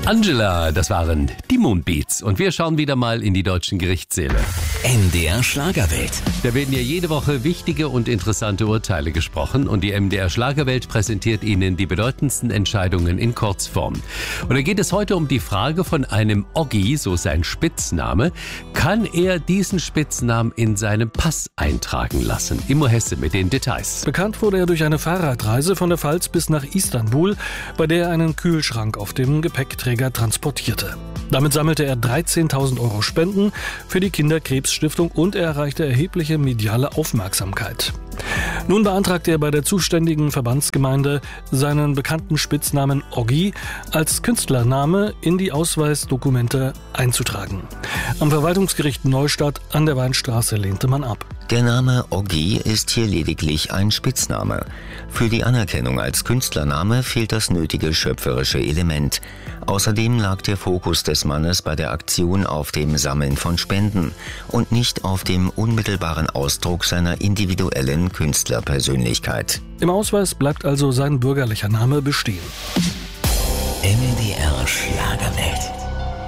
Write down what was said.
Angela, das waren die Moonbeats. Und wir schauen wieder mal in die deutschen Gerichtssäle. MDR Schlagerwelt. Da werden ja jede Woche wichtige und interessante Urteile gesprochen. Und die MDR Schlagerwelt präsentiert Ihnen die bedeutendsten Entscheidungen in Kurzform. Und da geht es heute um die Frage von einem Oggi, so sein Spitzname. Kann er diesen Spitznamen in seinem Pass eintragen lassen? Immo Hesse mit den Details. Bekannt wurde er durch eine Fahrradreise von der Pfalz bis nach Istanbul, bei der er einen Kühlschrank auf dem Gepäckträger transportierte. Damit sammelte er 13.000 Euro Spenden für die Kinderkrebsstiftung und er erreichte erhebliche mediale Aufmerksamkeit. Nun beantragte er bei der zuständigen Verbandsgemeinde, seinen bekannten Spitznamen Oggi als Künstlername in die Ausweisdokumente einzutragen. Am Verwaltungsgericht Neustadt an der Weinstraße lehnte man ab. Der Name Oggi ist hier lediglich ein Spitzname. Für die Anerkennung als Künstlername fehlt das nötige schöpferische Element. Außerdem lag der Fokus des Mannes bei der Aktion auf dem Sammeln von Spenden und nicht auf dem unmittelbaren Ausdruck seiner individuellen Künstlerpersönlichkeit. Im Ausweis bleibt also sein bürgerlicher Name bestehen. MDR Schlagerwelt.